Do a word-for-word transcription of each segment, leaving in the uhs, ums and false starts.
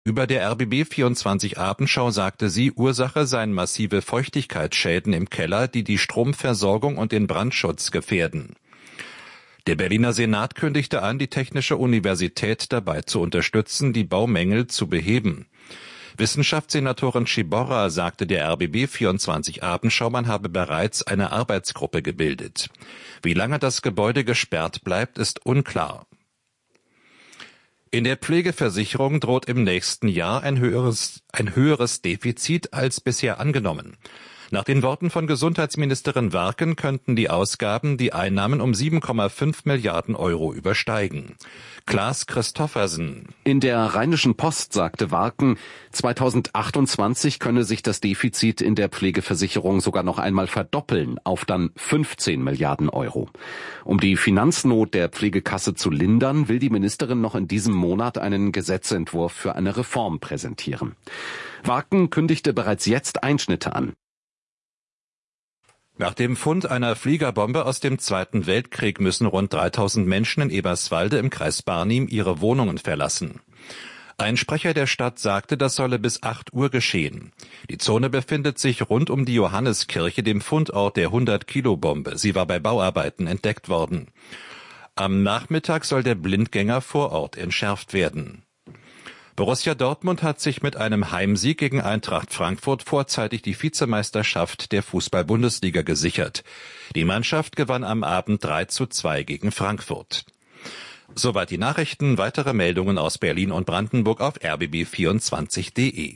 Über der R B B vierundzwanzig Abendschau sagte sie, Ursache seien massive Feuchtigkeitsschäden im Keller, die die Stromversorgung und den Brandschutz gefährden. Der Berliner Senat kündigte an, die Technische Universität dabei zu unterstützen, die Baumängel zu beheben. Wissenschaftssenatorin Sciborra sagte der R B B vierundzwanzig Abendschau, man habe bereits eine Arbeitsgruppe gebildet. Wie lange das Gebäude gesperrt bleibt, ist unklar. In der Pflegeversicherung droht im nächsten Jahr ein höheres, ein höheres Defizit als bisher angenommen. Nach den Worten von Gesundheitsministerin Warken könnten die Ausgaben die Einnahmen um sieben Komma fünf Milliarden Euro übersteigen. Klaas Christoffersen. In der Rheinischen Post sagte Warken, zweitausendachtundzwanzig könne sich das Defizit in der Pflegeversicherung sogar noch einmal verdoppeln auf dann fünfzehn Milliarden Euro. Um die Finanznot der Pflegekasse zu lindern, will die Ministerin noch in diesem Monat einen Gesetzentwurf für eine Reform präsentieren. Warken kündigte bereits jetzt Einschnitte an. Nach dem Fund einer Fliegerbombe aus dem Zweiten Weltkrieg müssen rund dreitausend Menschen in Eberswalde im Kreis Barnim ihre Wohnungen verlassen. Ein Sprecher der Stadt sagte, das solle bis acht Uhr geschehen. Die Zone befindet sich rund um die Johanneskirche, dem Fundort der hundert-Kilo-Bombe. Sie war bei Bauarbeiten entdeckt worden. Am Nachmittag soll der Blindgänger vor Ort entschärft werden. Borussia Dortmund hat sich mit einem Heimsieg gegen Eintracht Frankfurt vorzeitig die Vizemeisterschaft der Fußball-Bundesliga gesichert. Die Mannschaft gewann am Abend drei zu zwei gegen Frankfurt. Soweit die Nachrichten, weitere Meldungen aus Berlin und Brandenburg auf r b b vierundzwanzig punkt d e.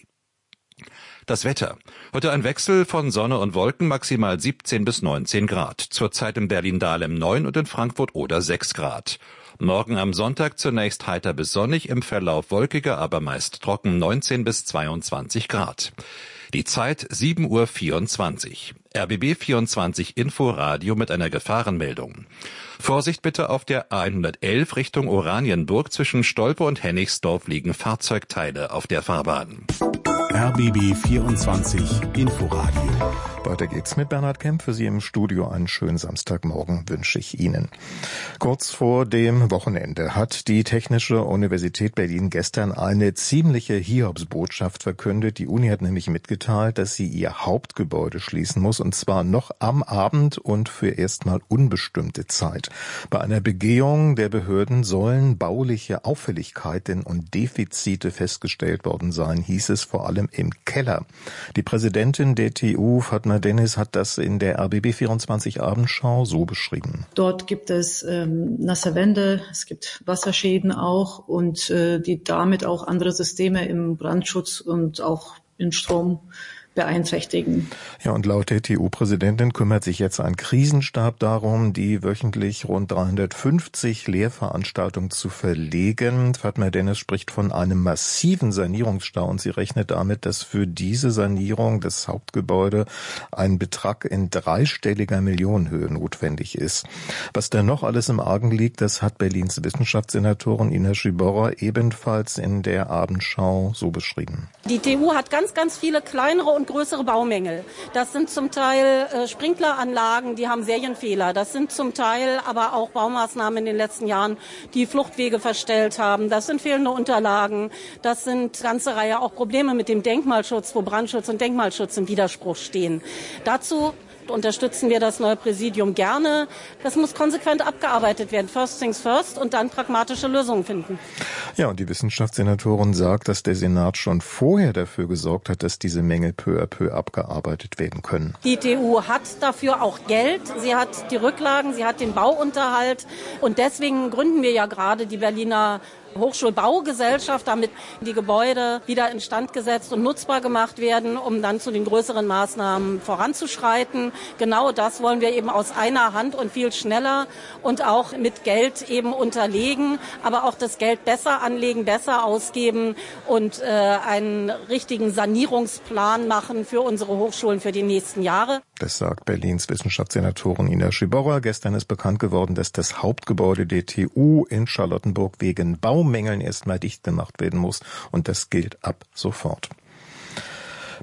Das Wetter. Heute ein Wechsel von Sonne und Wolken, maximal siebzehn bis neunzehn Grad. Zurzeit in Berlin-Dahlem neun und in Frankfurt-Oder sechs Grad. Morgen am Sonntag zunächst heiter bis sonnig, im Verlauf wolkiger, aber meist trocken, neunzehn bis zweiundzwanzig Grad. Die Zeit sieben Uhr vierundzwanzig. R B B vierundzwanzig Inforadio mit einer Gefahrenmeldung. Vorsicht bitte auf der A hundertelf Richtung Oranienburg, zwischen Stolpe und Hennigsdorf liegen Fahrzeugteile auf der Fahrbahn. R B B vierundzwanzig Inforadio. Weiter geht's mit Bernhard Kemp. Für Sie im Studio einen schönen Samstagmorgen wünsche ich Ihnen. Kurz vor dem Wochenende hat die Technische Universität Berlin gestern eine ziemliche Hiobsbotschaft verkündet. Die Uni hat nämlich mitgeteilt, dass sie ihr Hauptgebäude schließen muss, und zwar noch am Abend und für erstmal unbestimmte Zeit. Bei einer Begehung der Behörden sollen bauliche Auffälligkeiten und Defizite festgestellt worden sein, hieß es vor allem im Keller. Die Präsidentin der T U, Fatma Dennis, hat das in der R B B vierundzwanzig Abendschau so beschrieben. Dort gibt es ähm, nasse Wände, es gibt Wasserschäden auch und äh, die damit auch andere Systeme im Brandschutz und auch im Strom beeinträchtigen. Ja, und laut der T U-Präsidentin kümmert sich jetzt ein Krisenstab darum, die wöchentlich rund dreihundertfünfzig Lehrveranstaltungen zu verlegen. Fatma Dennis spricht von einem massiven Sanierungsstau und sie rechnet damit, dass für diese Sanierung des Hauptgebäudes ein Betrag in dreistelliger Millionenhöhe notwendig ist. Was da noch alles im Argen liegt, das hat Berlins Wissenschaftssenatorin Ina Sciborra ebenfalls in der Abendschau so beschrieben. Die T U hat ganz, ganz viele kleinere und größere Baumängel. Das sind zum Teil äh, Sprinkleranlagen, die haben Serienfehler. Das sind zum Teil aber auch Baumaßnahmen in den letzten Jahren, die Fluchtwege verstellt haben. Das sind fehlende Unterlagen. Das sind ganze Reihe auch Probleme mit dem Denkmalschutz, wo Brandschutz und Denkmalschutz im Widerspruch stehen. Dazu unterstützen wir das neue Präsidium gerne. Das muss konsequent abgearbeitet werden. First things first und dann pragmatische Lösungen finden. Ja, und die Wissenschaftssenatorin sagt, dass der Senat schon vorher dafür gesorgt hat, dass diese Mängel peu à peu abgearbeitet werden können. Die T U hat dafür auch Geld. Sie hat die Rücklagen, sie hat den Bauunterhalt. Und deswegen gründen wir ja gerade die Berliner Hochschulbaugesellschaft, damit die Gebäude wieder instand gesetzt und nutzbar gemacht werden, um dann zu den größeren Maßnahmen voranzuschreiten. Genau das wollen wir eben aus einer Hand und viel schneller und auch mit Geld eben unterlegen, aber auch das Geld besser anlegen, besser ausgeben und äh, einen richtigen Sanierungsplan machen für unsere Hochschulen für die nächsten Jahre. Das sagt Berlins Wissenschaftssenatorin Ina Sciborra. Gestern ist bekannt geworden, dass das Hauptgebäude der T U in Charlottenburg wegen Baumängeln erstmal dicht gemacht werden muss. Und das gilt ab sofort.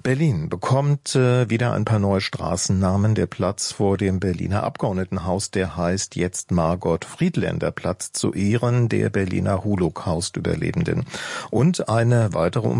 Berlin bekommt äh, wieder ein paar neue Straßennamen. Der Platz vor dem Berliner Abgeordnetenhaus, der heißt jetzt Margot-Friedländer-Platz zu Ehren der Berliner Holocaust-Überlebenden. Und eine weitere